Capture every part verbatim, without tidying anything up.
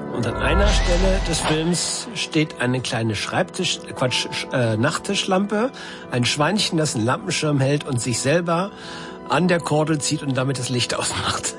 Und an einer Stelle des Films steht eine kleine Schreibtisch, Quatsch, äh, Nachttischlampe, ein Schweinchen, das einen Lampenschirm hält und sich selber an der Kordel zieht und damit das Licht ausmacht.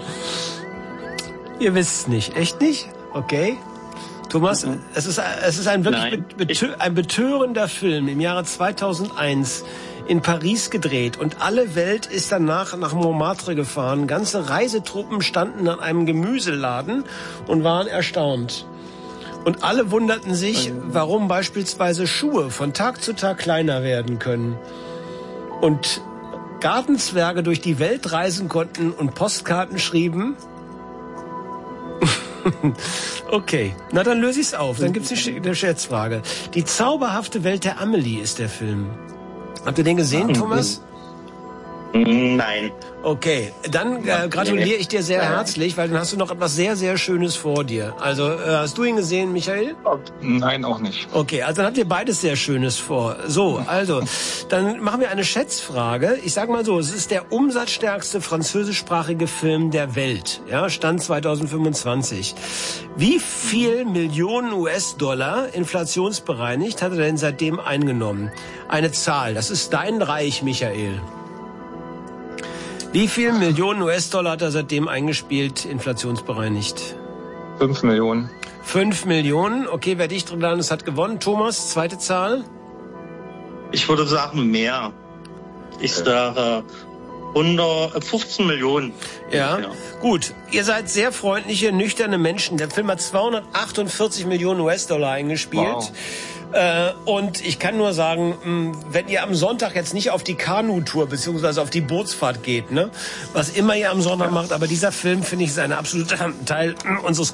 Ihr wisst es nicht. Echt nicht? Okay. Thomas, mhm. es ist, es ist ein wirklich Nein, betö- ein betörender Film im Jahre zweitausendeins in Paris gedreht und alle Welt ist danach nach Montmartre gefahren. Ganze Reisetruppen standen an einem Gemüseladen und waren erstaunt. Und alle wunderten sich, warum beispielsweise Schuhe von Tag zu Tag kleiner werden können. Und Gartenzwerge durch die Welt reisen konnten und Postkarten schrieben. Okay, na dann löse ich's auf. Dann gibt's eine Scherzfrage. Die zauberhafte Welt der Amelie ist der Film. Habt ihr den gesehen, mhm. Thomas? Nein. Okay, dann äh, gratuliere ich dir sehr herzlich, weil dann hast du noch etwas sehr, sehr Schönes vor dir. Also, äh, hast du ihn gesehen, Michael? Nein, auch nicht. Okay, also dann habt ihr beides sehr Schönes vor. So, also, dann machen wir eine Schätzfrage. Ich sag mal so, es ist der umsatzstärkste französischsprachige Film der Welt. Ja, Stand zweitausendfünfundzwanzig. Wie viel Millionen U S-Dollar inflationsbereinigt hat er denn seitdem eingenommen? Eine Zahl, das ist dein Reich, Michael. Wie viel Millionen U S-Dollar hat er seitdem eingespielt, inflationsbereinigt? Fünf Millionen. Fünf Millionen. Okay, wer dicht dran ist, hat gewonnen. Thomas, zweite Zahl? Ich würde sagen mehr. Ich sage hundertfünfzehn Millionen. Ja, ja, gut. Ihr seid sehr freundliche, nüchterne Menschen. Der Film hat zweihundertachtundvierzig Millionen U S-Dollar eingespielt. Wow. Und ich kann nur sagen, wenn ihr am Sonntag jetzt nicht auf die Kanu-Tour beziehungsweise auf die Bootsfahrt geht, ne, was immer ihr am Sonntag macht, aber dieser Film, finde ich, ist ein absoluter Teil unseres